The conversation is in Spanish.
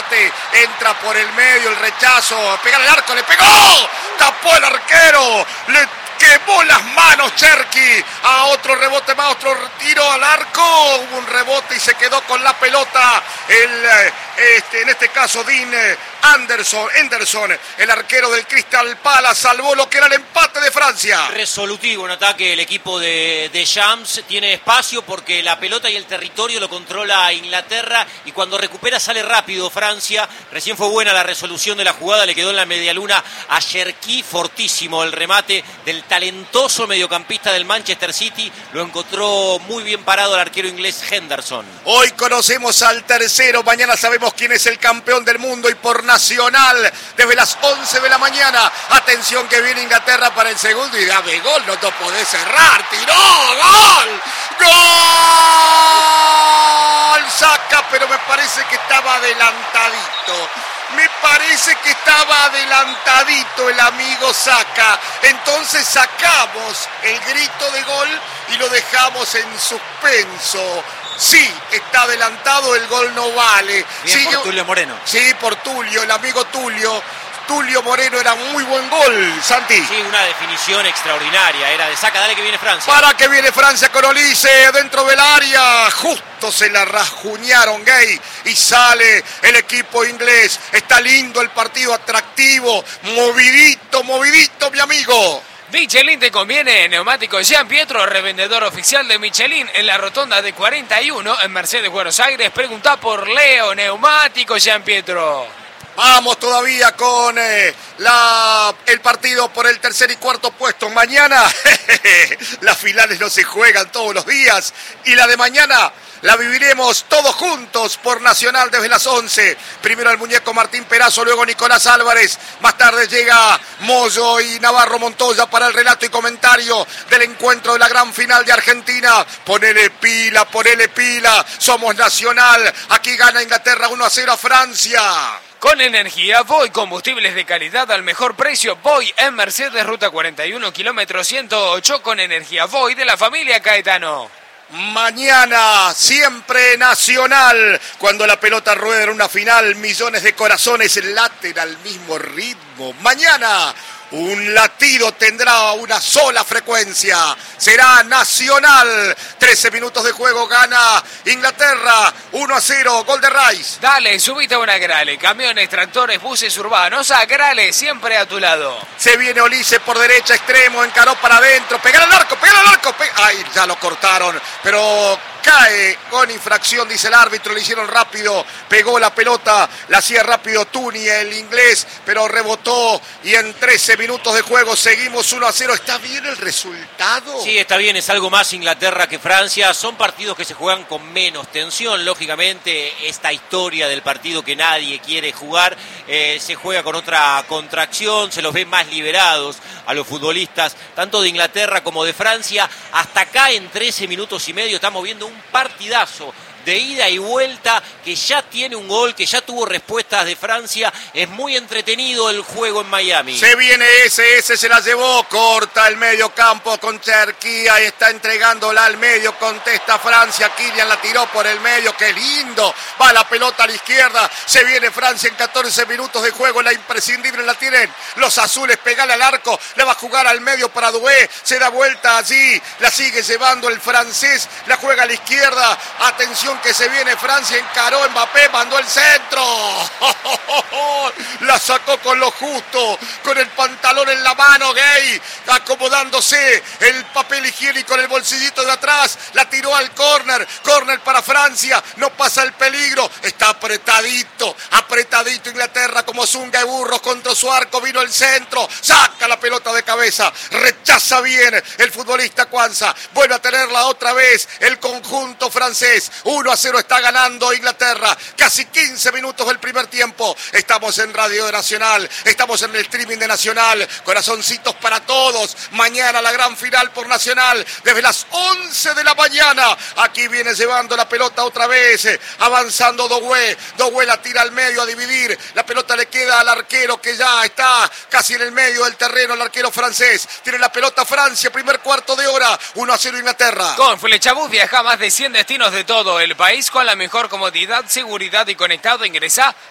remate, entra por el medio, el rechazo, pega al arco, le pegó, tapó el arquero, le quemó las manos Cherki, a otro rebote más, otro tiro al arco, hubo un rebote y se quedó con la pelota en este caso Dean Henderson, el arquero del Crystal Palace, salvó lo que era el empate de Francia. Resolutivo en ataque el equipo de Shams, tiene espacio porque la pelota y el territorio lo controla Inglaterra y cuando recupera sale rápido Francia. Recién fue buena la resolución de la jugada, le quedó en la medialuna a Cherki, fortísimo el remate del talentoso mediocampista del Manchester City, lo encontró muy bien parado el arquero inglés Henderson. Hoy conocemos al tercero, mañana sabemos quién es el campeón del mundo y por Nacional desde las 11 de la mañana. Atención que viene Inglaterra para el segundo y dame gol, no te podés cerrar, tiró, gol, gol, saca, pero me parece que estaba adelantadito. Me parece que estaba adelantadito el amigo Saka. Entonces sacamos el grito de gol y lo dejamos en suspenso. Sí, está adelantado, el gol no vale. Bien sí, por Tulio Moreno. Sí, por Tulio, el amigo Tulio. Tulio Moreno era muy buen gol, Santi. Sí, una definición extraordinaria, era de Saka, dale que viene Francia. Para que viene Francia con Olise dentro del área, justo se la rajuñaron Gay y sale el equipo inglés. Está lindo el partido, atractivo, movidito, mi amigo. Michelin te conviene, neumáticos Jean Pietro, revendedor oficial de Michelin en la rotonda de 41 en Mercedes, Buenos Aires. Pregunta por Leo, neumáticos Jean Pietro. Vamos todavía con el partido por el tercer y cuarto puesto. Mañana las finales no se juegan todos los días y la de mañana la viviremos todos juntos por Nacional desde las 11. Primero el muñeco Martín Perazo, luego Nicolás Álvarez. Más tarde llega Moyo y Navarro Montoya para el relato y comentario del encuentro de la gran final de Argentina. Ponele pila. Somos Nacional. Aquí gana Inglaterra 1-0 a Francia. Con energía Voy, combustibles de calidad al mejor precio. Voy en Mercedes, ruta 41, kilómetro 108, con energía Voy de la familia Caetano. Mañana, siempre Nacional. Cuando la pelota rueda en una final, millones de corazones laten al mismo ritmo. Mañana, un latido tendrá una sola frecuencia. Será Nacional. 13 minutos de juego, gana Inglaterra. 1-0, gol de Rice. Dale, subite a una Grale. Camiones, tractores, buses urbanos. A Grale, siempre a tu lado. Se viene Olise por derecha, extremo, encaró para adentro. Pegar al arco. Ay, ya lo cortaron, pero cae con infracción, dice el árbitro, le hicieron rápido, pegó la pelota, la hacía rápido Tuni, el inglés, pero rebotó y en 13 minutos de juego seguimos 1-0. ¿Está bien el resultado? Sí, está bien, es algo más Inglaterra que Francia, son partidos que se juegan con menos tensión, lógicamente esta historia del partido que nadie quiere jugar, se juega con otra contracción, se los ve más liberados a los futbolistas, tanto de Inglaterra como de Francia. Hasta acá en 13 minutos y medio estamos viendo un partidazo de ida y vuelta que ya tiene un gol, que ya tuvo respuestas de Francia. Es muy entretenido el juego en Miami. Se viene ese se la llevó, corta el medio campo con Cherki, ahí está entregándola al medio, contesta Francia, Kylian la tiró por el medio, qué lindo, va la pelota a la izquierda, se viene Francia en 14 minutos de juego, la imprescindible la tienen los azules, pegale al arco, le va a jugar al medio para Doué, se da vuelta allí, la sigue llevando el francés, la juega a la izquierda, atención que se viene Francia, encaró Mbappé, mandó el centro, la sacó con lo justo, con el pantalón en la mano, Gay, acomodándose el papel higiénico en el bolsillito de atrás, la tiró al córner para Francia, no pasa el peligro, está apretadito Inglaterra como zunga de burros contra su arco, vino el centro, saca la pelota de cabeza, rechaza bien el futbolista Kwanza, vuelve a tenerla otra vez el conjunto francés, 1-0 está ganando Inglaterra, casi 15 minutos del primer tiempo, estamos en Radio Nacional, estamos en el streaming de Nacional, corazoncitos para todos, mañana la gran final por Nacional, desde las 11 de la mañana, aquí viene llevando la pelota otra vez, avanzando Doué la tira al medio a dividir, la pelota le queda al arquero que ya está casi en el medio del terreno, el arquero francés, tiene la pelota Francia, primer cuarto de hora, 1-0 Inglaterra. Con Flechabús viaja a más de 100 destinos de todo el país con la mejor comodidad, seguridad y conectado. Ingresá